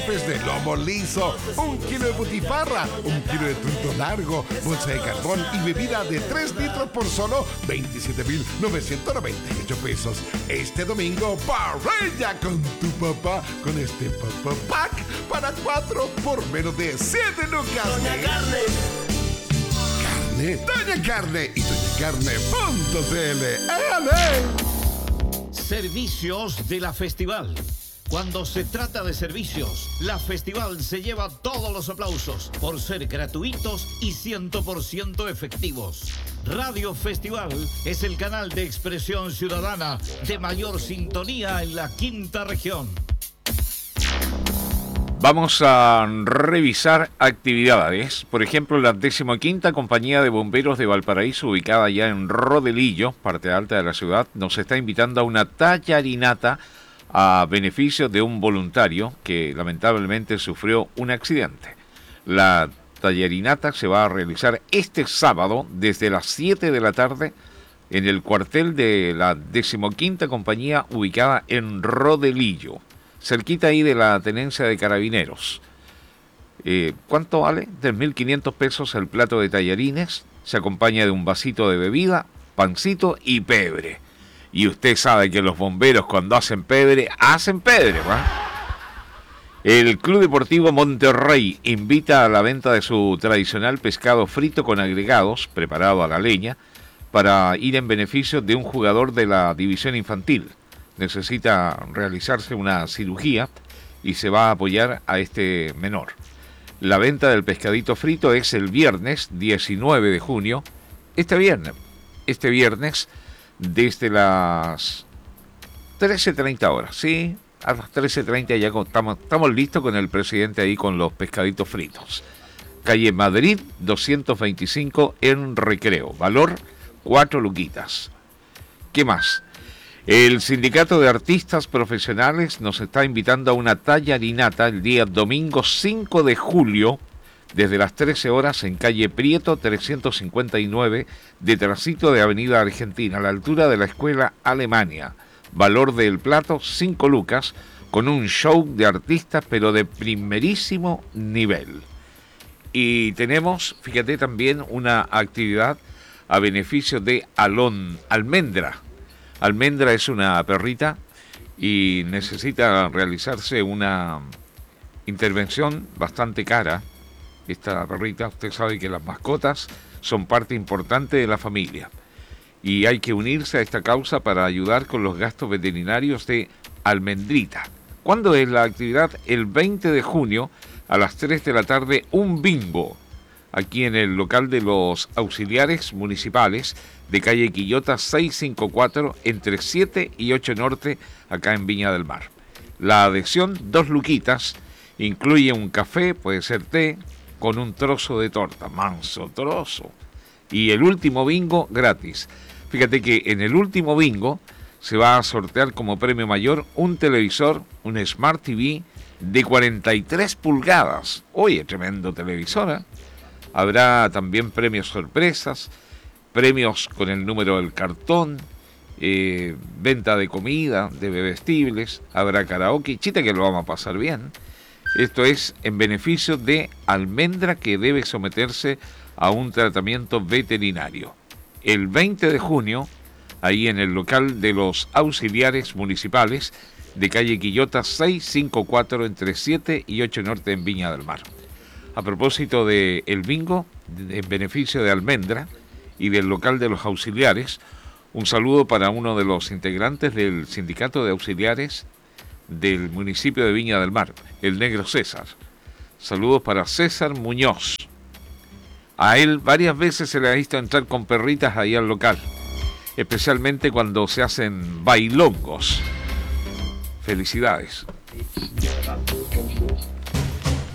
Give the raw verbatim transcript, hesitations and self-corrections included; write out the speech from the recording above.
de lomo liso, un kilo de butifarra, un kilo de trunto largo, bolsa de carbón y bebida de tres litros por solo veintisiete mil novecientos noventa y ocho pesos. Este domingo, parrilla con tu papá con este Papá Pack para cuatro por menos de siete lucas. Doña Carne. Carne, Doña Carne y doña carne punto c l. ¡Éale! Servicios de la Festival. Cuando se trata de servicios, la Festival se lleva todos los aplausos por ser gratuitos y cien por ciento efectivos. Radio Festival es el canal de expresión ciudadana de mayor sintonía en la quinta región. Vamos a revisar actividades. Por ejemplo, la decimoquinta Compañía de Bomberos de Valparaíso, ubicada ya en Rodelillo, parte alta de la ciudad, nos está invitando a una tallarinata a beneficio de un voluntario que lamentablemente sufrió un accidente. La tallarinata se va a realizar este sábado desde las siete de la tarde en el cuartel de la decimoquinta Compañía, ubicada en Rodelillo, cerquita ahí de la tenencia de Carabineros. Eh, ¿Cuánto vale? tres mil quinientos pesos el plato de tallarines. Se acompaña de un vasito de bebida, pancito y pebre. Y usted sabe que los bomberos cuando hacen pebre, hacen pebre, ¿va? El Club Deportivo Monterrey invita a la venta de su tradicional pescado frito con agregados, preparado a la leña, para ir en beneficio de un jugador de la división infantil. Necesita realizarse una cirugía y se va a apoyar a este menor. La venta del pescadito frito es el viernes diecinueve de junio, este viernes, este viernes, desde las trece treinta horas, ¿sí? A las trece treinta ya estamos, estamos listos con el presidente ahí con los pescaditos fritos. Calle Madrid doscientos veinticinco en Recreo, valor cuatro luquitas. ¿Qué más? El Sindicato de Artistas Profesionales nos está invitando a una tallarinata el día domingo cinco de julio, desde las trece horas en calle Prieto trescientos cincuenta y nueve, detrásito de Avenida Argentina, a la altura de la Escuela Alemania. Valor del plato cinco lucas, con un show de artistas pero de primerísimo nivel. Y tenemos, fíjate, también una actividad a beneficio de Alon, Almendra. Almendra es una perrita y necesita realizarse una intervención bastante cara. Esta perrita, usted sabe que las mascotas son parte importante de la familia y hay que unirse a esta causa para ayudar con los gastos veterinarios de Almendrita. ¿Cuándo es la actividad? El veinte de junio a las tres de la tarde, un bingo aquí en el local de los auxiliares municipales de calle Quillota seiscientos cincuenta y cuatro entre siete y ocho Norte, acá en Viña del Mar. La adhesión, dos luquitas, incluye un café, puede ser té, con un trozo de torta, manso trozo. Y el último bingo gratis. Fíjate que en el último bingo se va a sortear como premio mayor un televisor, un Smart T V de cuarenta y tres pulgadas. Oye, tremendo televisor, ¿eh? Habrá también premios sorpresas, premios con el número del cartón, eh, venta de comida, de bebestibles, habrá karaoke, chita que lo vamos a pasar bien. Esto es en beneficio de Almendra, que debe someterse a un tratamiento veterinario. El veinte de junio, ahí en el local de los auxiliares municipales de calle Quillota seiscientos cincuenta y cuatro entre siete y ocho Norte en Viña del Mar. A propósito de el bingo, en beneficio de Almendra y del local de los auxiliares, un saludo para uno de los integrantes del sindicato de auxiliares del municipio de Viña del Mar, el negro César. Saludos para César Muñoz. A él varias veces se le ha visto entrar con perritas ahí al local, especialmente cuando se hacen bailongos. Felicidades.